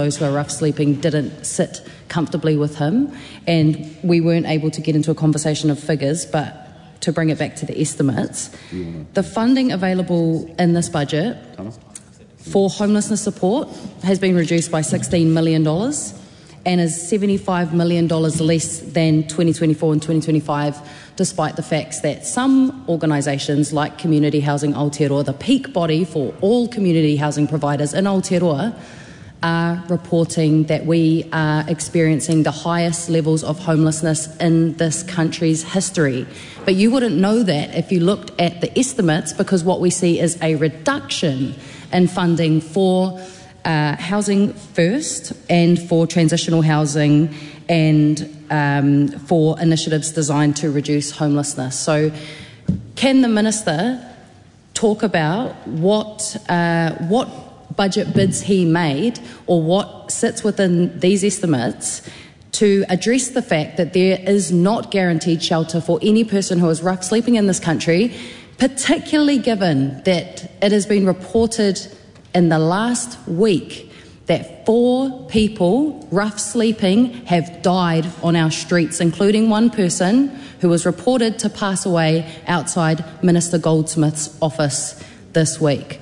those who are rough sleeping didn't sit comfortably with him, and we weren't able to get into a conversation of figures, but to bring it back to the estimates, the funding available in this budget for homelessness support has been reduced by $16 million and is $75 million less than 2024 and 2025, despite the facts that some organisations like Community Housing Aotearoa, the peak body for all community housing providers in Aotearoa, are reporting that we are experiencing the highest levels of homelessness in this country's history. But you wouldn't know that if you looked at the estimates, because what we see is a reduction in funding for Housing First and for transitional housing and for initiatives designed to reduce homelessness. So can the Minister talk about what budget bids he made or what sits within these estimates to address the fact that there is not guaranteed shelter for any person who is rough sleeping in this country, particularly given that it has been reported in the last week that 4 people rough sleeping have died on our streets, including one person who was reported to pass away outside Minister Goldsmith's office this week.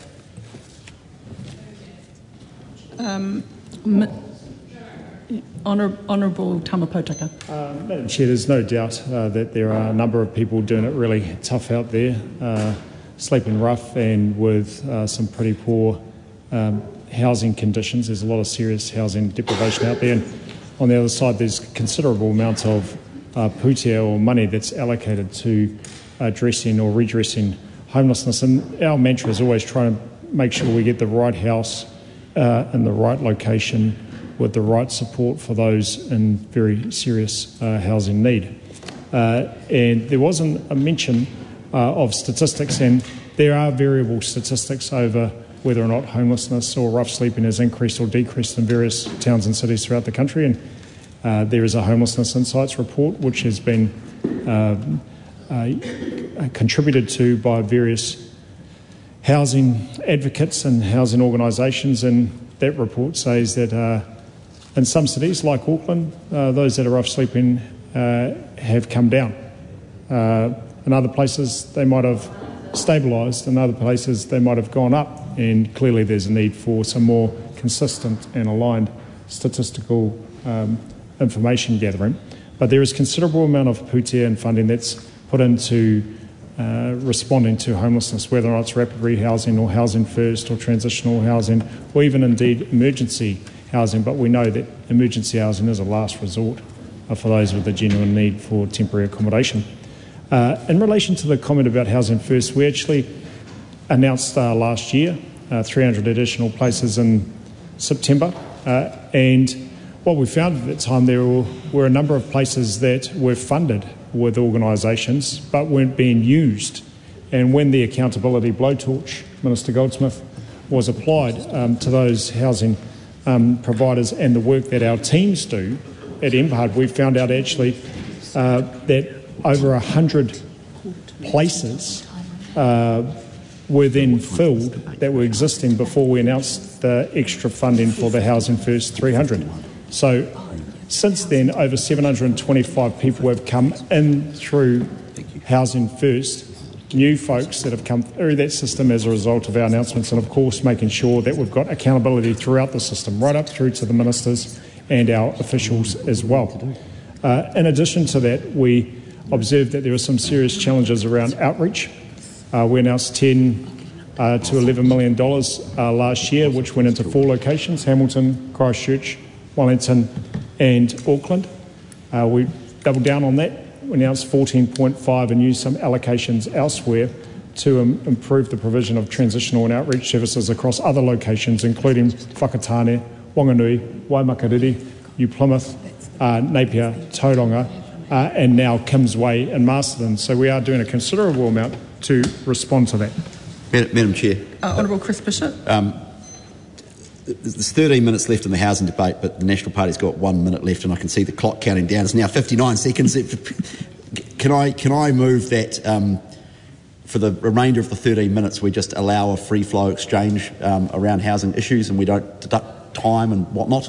Honourable Tamapotaka. Madam Chair, there's no doubt that there are a number of people doing it really tough out there, sleeping rough and with some pretty poor housing conditions. There's a lot of serious housing deprivation out there, and on the other side there's considerable amounts of pūtea or money that's allocated to addressing or redressing homelessness, and our mantra is always trying to make sure we get the right house in the right location with the right support for those in very serious housing need. And there wasn't a mention of statistics, and there are variable statistics over whether or not homelessness or rough sleeping has increased or decreased in various towns and cities throughout the country. And there is a Homelessness Insights report which has been contributed to by various housing advocates and housing organisations, and that report says that in some cities like Auckland, those that are rough sleeping have come down. In other places they might have stabilised, in other places they might have gone up, and clearly there's a need for some more consistent and aligned statistical information gathering. But there is considerable amount of pūtea and funding that's put into responding to homelessness, whether or not it's rapid rehousing or Housing First or transitional housing or even indeed emergency housing. But we know that emergency housing is a last resort for those with a genuine need for temporary accommodation. In relation to the comment about Housing First, we actually announced last year 300 additional places in September, and what we found at that time, there were a number of places that were funded with organisations but weren't being used. And when the accountability blowtorch, Minister Goldsmith, was applied to those housing providers and the work that our teams do at MPARD, we found out actually that over 100 places were then filled that were existing before we announced the extra funding for the Housing First 300. So since then, over 725 people have come in through Housing First, new folks that have come through that system as a result of our announcements, and of course making sure that we've got accountability throughout the system, right up through to the ministers and our officials as well. In addition to that, we observed that there were some serious challenges around outreach. We announced $10 to $11 million last year, which went into 4 locations: Hamilton, Christchurch, Wellington and Auckland. We doubled down on that. We announced 14.5 and used some allocations elsewhere to improve the provision of transitional and outreach services across other locations, including Whakatane, Wanganui, Waimakariri, New Plymouth, Napier, Tauranga, and now Kingsway and Masterton. So we are doing a considerable amount to respond to that. Madam Chair. Honourable Chris Bishop. There's 13 minutes left in the housing debate, but the National Party's got 1 minute left, and I can see the clock counting down. It's now 59 seconds. Can I move that for the remainder of the 13 minutes we just allow a free flow exchange around housing issues, and we don't deduct time and whatnot?